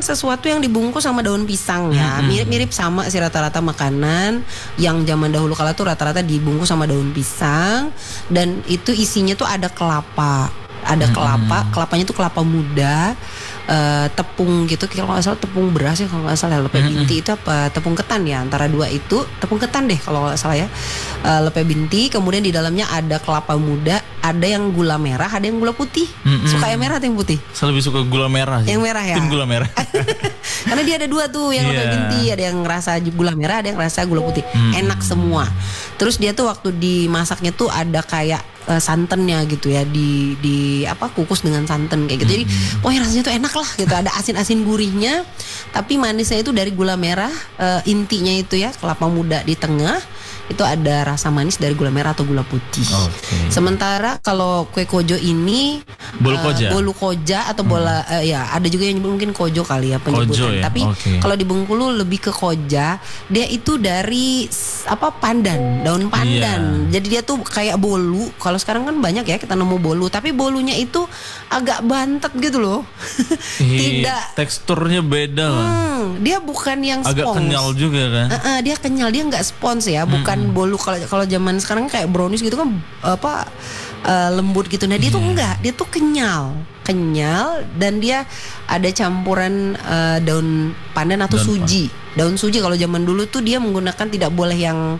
sesuatu yang dibungkus sama daun pisang ya. Mirip-mirip sama sih rata-rata makanan yang zaman dahulu kala tuh rata-rata dibungkus sama daun pisang. Dan itu isinya tuh ada kelapa. Ada kelapanya tuh kelapa muda, tepung gitu, kalau nggak salah tepung beras ya, kalau nggak salah lepe binti itu apa tepung ketan ya, antara dua itu tepung ketan deh kalau nggak salah ya, lepe binti. Kemudian di dalamnya ada kelapa muda, ada yang gula merah, ada yang gula putih. Suka yang merah atau yang putih? Saya lebih suka gula merah sih. Yang merah ya. Tim gula merah. Karena dia ada dua tuh yang lepe binti, ada yang rasa gula merah, ada yang rasa gula putih. Enak semua. Terus dia tuh waktu dimasaknya tuh ada kayak santannya gitu ya, di apa kukus dengan santan kayak gitu. Jadi pokoknya rasanya tuh enak lah gitu. Ada asin-asin gurihnya, tapi manisnya itu dari gula merah, intinya itu ya kelapa muda di tengah. Itu ada rasa manis dari gula merah atau gula putih. Sementara kalau kue kojo ini bolu koja atau bola ya ada juga yang nyebut mungkin kojo kali ya penyebutan. Ya? Tapi kalau di Bengkulu lebih ke koja. Dia itu dari apa pandan, daun pandan. Jadi dia tuh kayak bolu. Kalau sekarang kan banyak ya kita nemu bolu, tapi bolunya itu agak bantet gitu loh. Tidak, teksturnya beda lah. Dia bukan yang spons. Agak kenyal juga kan? Dia kenyal, dia nggak spons ya, bukan bolu kalau zaman sekarang kayak brownies gitu kan apa lembut gitu. Nah dia tuh enggak, dia tuh kenyal dan dia ada campuran daun pandan atau suji. Daun suji kalau zaman dulu tuh dia menggunakan tidak boleh yang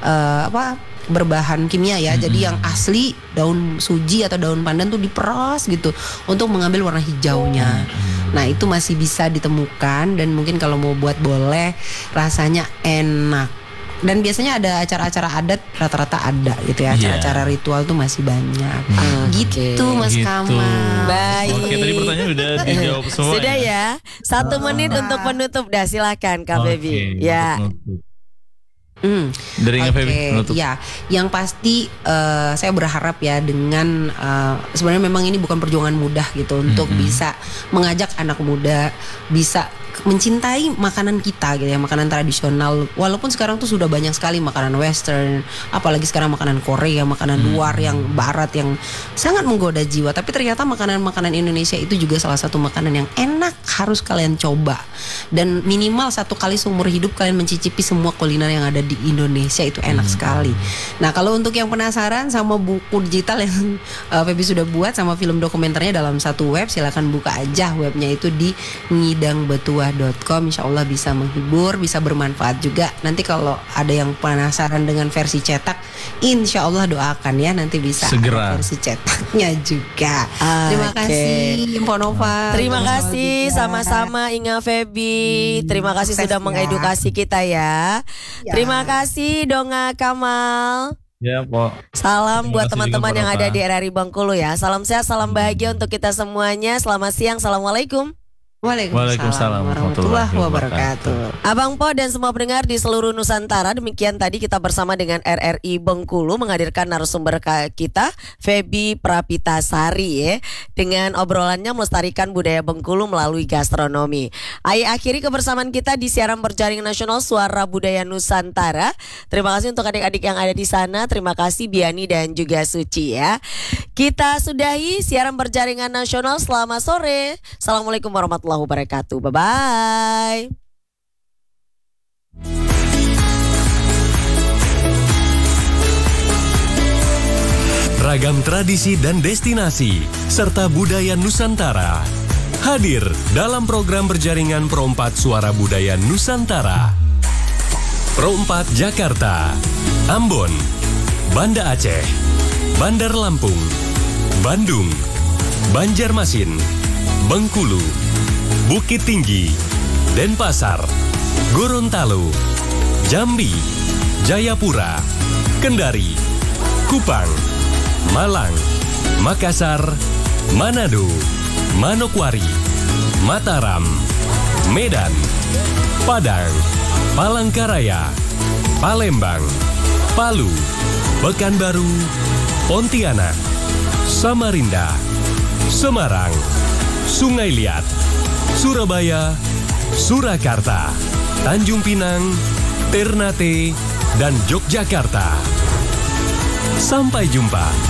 berbahan kimia ya. Jadi yang asli daun suji atau daun pandan tuh diperas gitu untuk mengambil warna hijaunya. Nah itu masih bisa ditemukan dan mungkin kalau mau buat boleh, rasanya enak. Dan biasanya ada acara-acara adat rata-rata ada gitu ya. Acara-acara ritual tuh masih banyak. Gitu Mas Kamal. Baik. Oke, tadi pertanyaan udah dijawab semua. Sudah ya. 1 menit untuk penutup. Dah silakan Kak Baby. Ya. Dari Oke, ya, yang pasti saya berharap ya dengan sebenarnya memang ini bukan perjuangan mudah gitu untuk bisa mengajak anak muda bisa mencintai makanan kita gitu ya, makanan tradisional. Walaupun sekarang tuh sudah banyak sekali makanan western, apalagi sekarang makanan Korea, makanan luar yang barat yang sangat menggoda jiwa. Tapi ternyata makanan-makanan Indonesia itu juga salah satu makanan yang enak, harus kalian coba. Dan minimal 1 kali seumur hidup kalian mencicipi semua kuliner yang ada di Indonesia, itu enak sekali. Nah kalau untuk yang penasaran sama buku digital yang Feby sudah buat sama film dokumenternya dalam satu web, silakan buka aja webnya itu di ngidangbetua.com. Insya Allah bisa menghibur, bisa bermanfaat juga. Nanti kalau ada yang penasaran dengan versi cetak, insya Allah doakan ya nanti bisa segera ada versi cetaknya juga. Terima kasih Mpo Nova. Terima kasih sama-sama Inga Feby. Terima kasih sudah mengedukasi kita ya. Terima kasih Donga Kamal. Ya, Po. Salam buat teman-teman yang ada di RRI Bengkulu ya. Salam sehat, salam bahagia untuk kita semuanya. Selamat siang, assalamualaikum. Waalaikumsalam warahmatullahi wabarakatuh. Abang Po dan semua pendengar di seluruh Nusantara, demikian tadi kita bersama dengan RRI Bengkulu menghadirkan narasumber kita Feby Prapitasari ya, dengan obrolannya melestarikan budaya Bengkulu melalui gastronomi. Ayo akhiri kebersamaan kita di siaran berjaring nasional Suara Budaya Nusantara. Terima kasih untuk adik-adik yang ada di sana. Terima kasih Biani dan juga Suci ya. Kita sudahi siaran berjaringan nasional. Selamat sore. Assalamualaikum warahmatullahi wabarakatuh. Bye-bye. Ragam tradisi dan destinasi serta budaya Nusantara hadir dalam program berjaringan Pro 4 Suara Budaya Nusantara. Pro 4 Jakarta, Ambon, Banda Aceh, Bandar Lampung, Bandung, Banjarmasin, Bengkulu, Bukit Tinggi, Denpasar, Gorontalo, Jambi, Jayapura, Kendari, Kupang, Malang, Makassar, Manado, Manokwari, Mataram, Medan, Padang, Palangkaraya, Palembang, Palu, Pekanbaru, Pontianak, Samarinda, Semarang, Sungai Liat, Surabaya, Surakarta, Tanjung Pinang, Ternate, dan Yogyakarta. Sampai jumpa.